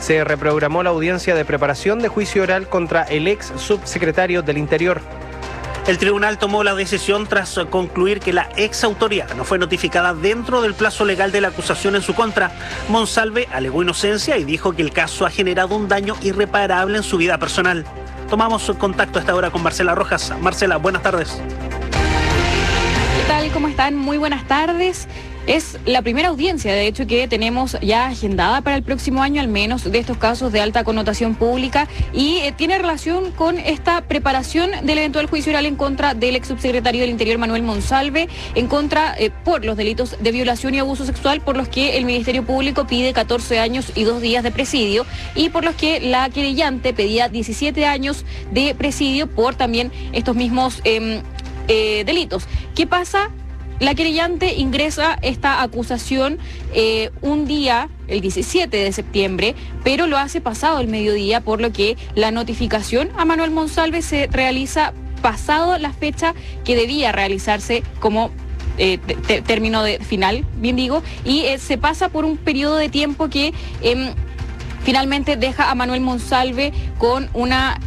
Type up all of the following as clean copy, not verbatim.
se reprogramó la audiencia de preparación de juicio oral contra el ex subsecretario del Interior. El tribunal tomó la decisión tras concluir que la ex autoridad no fue notificada dentro del plazo legal de la acusación en su contra. Monsalve alegó inocencia y dijo que el caso ha generado un daño irreparable en su vida personal. Tomamos contacto a esta hora con Marcela Rojas. Marcela, buenas tardes. ¿Qué tal? ¿Cómo están? Muy buenas tardes. Es la primera audiencia, de hecho, que tenemos ya agendada para el próximo año, al menos de estos casos de alta connotación pública, y tiene relación con esta preparación del eventual juicio oral en contra del ex subsecretario del Interior, Manuel Monsalve, en contra por los delitos de violación y abuso sexual, por los que el Ministerio Público pide 14 años y 2 días de presidio, y por los que la querellante pedía 17 años de presidio por también estos mismos delitos. ¿Qué pasa? La querellante ingresa esta acusación un día, el 17 de septiembre, pero lo hace pasado el mediodía, por lo que la notificación a Manuel Monsalve se realiza pasado la fecha que debía realizarse como término final, bien digo, y se pasa por un periodo de tiempo que finalmente deja a Manuel Monsalve con una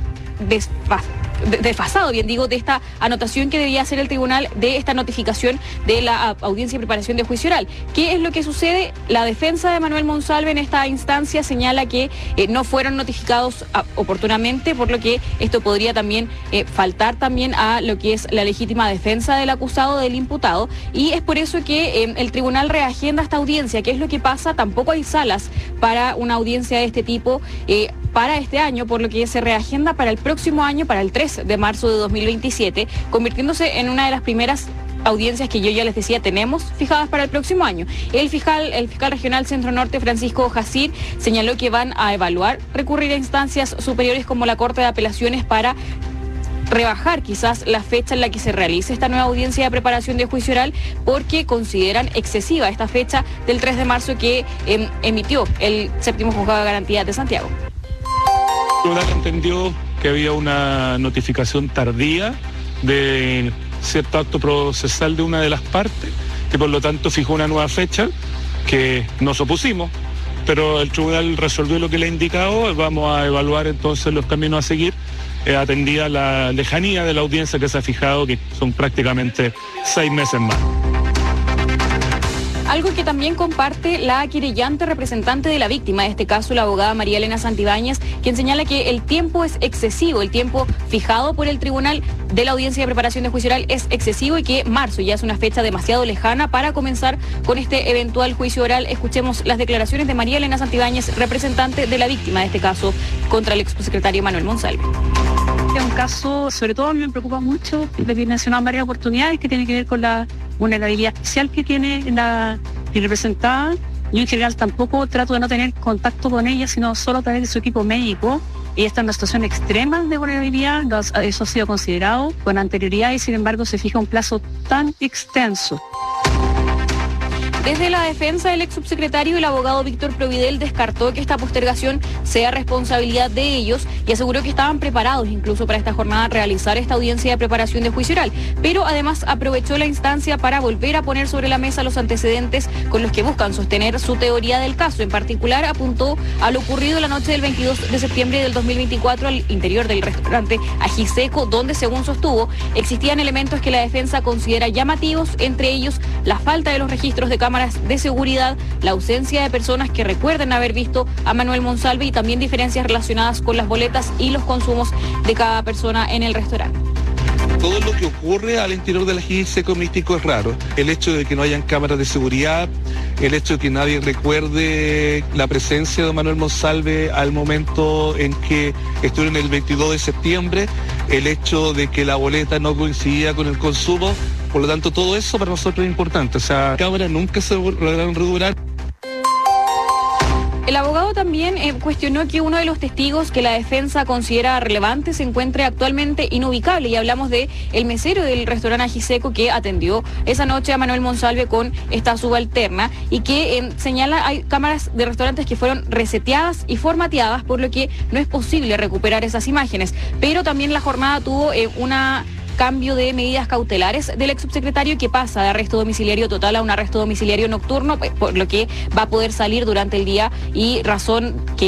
desfasado, bien digo, de esta anotación que debía hacer el tribunal de esta notificación de la audiencia y preparación de juicio oral. ¿Qué es lo que sucede? La defensa de Manuel Monsalve en esta instancia señala que no fueron notificados oportunamente, por lo que esto podría también faltar también a lo que es la legítima defensa del acusado, del imputado, y es por eso que el tribunal reagenda esta audiencia. ¿Qué es lo que pasa? Tampoco hay salas para una audiencia de este tipo para este año, por lo que se reagenda para el próximo año, para el 3 de marzo de 2027, convirtiéndose en una de las primeras audiencias que yo ya les decía tenemos fijadas para el próximo año. El fiscal regional Centro Norte, Francisco Jacir, señaló que van a evaluar recurrir a instancias superiores como la Corte de Apelaciones para rebajar quizás la fecha en la que se realice esta nueva audiencia de preparación de juicio oral, porque consideran excesiva esta fecha del 3 de marzo que emitió el séptimo juzgado de garantía de Santiago. El tribunal entendió que había una notificación tardía de cierto acto procesal de una de las partes, que por lo tanto fijó una nueva fecha, que nos opusimos, pero el tribunal resolvió lo que le ha indicado. Vamos a evaluar entonces los caminos a seguir, atendida la lejanía de la audiencia que se ha fijado, que son prácticamente 6 meses más. Algo que también comparte la querellante representante de la víctima, en este caso la abogada María Elena Santibáñez, quien señala que el tiempo es excesivo, el tiempo fijado por el tribunal de la audiencia de preparación de juicio oral es excesivo y que marzo ya es una fecha demasiado lejana para comenzar con este eventual juicio oral. Escuchemos las declaraciones de María Elena Santibáñez, representante de la víctima, en este caso contra el exsecretario Manuel Monsalve. Es un caso, sobre todo a mí me preocupa mucho, le he mencionado varias oportunidades, que tiene que ver con la vulnerabilidad especial que tiene la representada. Yo en general tampoco trato de no tener contacto con ella, sino solo a través de su equipo médico. Ella está en una situación extrema de vulnerabilidad, eso ha sido considerado con anterioridad y sin embargo se fija un plazo tan extenso. Desde la defensa del ex subsecretario, el abogado Víctor Providel descartó que esta postergación sea responsabilidad de ellos y aseguró que estaban preparados incluso para esta jornada realizar esta audiencia de preparación de juicio oral, pero además aprovechó la instancia para volver a poner sobre la mesa los antecedentes con los que buscan sostener su teoría del caso. En particular, apuntó a lo ocurrido la noche del 22 de septiembre del 2024 al interior del restaurante Ají Seco, donde, según sostuvo, existían elementos que la defensa considera llamativos, entre ellos la falta de los registros de cámaras de seguridad, la ausencia de personas que recuerden haber visto a Manuel Monsalve y también diferencias relacionadas con las boletas y los consumos de cada persona en el restaurante. Todo lo que ocurre al interior del Ají Seco Místico es raro. El hecho de que no hayan cámaras de seguridad, el hecho de que nadie recuerde la presencia de Manuel Monsalve al momento en que estuvieron el 22 de septiembre, el hecho de que la boleta no coincidía con el consumo. Por lo tanto, todo eso para nosotros es importante. O sea, las cámaras nunca se lograron redurar. El abogado también cuestionó que uno de los testigos que la defensa considera relevante se encuentre actualmente inubicable, y hablamos de el mesero del restaurante Ají Seco que atendió esa noche a Manuel Monsalve con esta subalterna, y que señala hay cámaras de restaurantes que fueron reseteadas y formateadas, por lo que no es posible recuperar esas imágenes. Pero también la jornada tuvo una cambio de medidas cautelares del ex subsecretario, que pasa de arresto domiciliario total a un arresto domiciliario nocturno, por lo que va a poder salir durante el día, y razón que